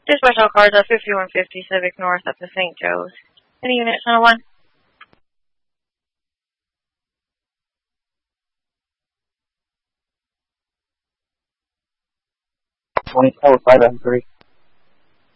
Dispatch all cars at 5150 Civic North up to St. Joe's. Any unit, Channel 1? Twenty-four 5 and 3.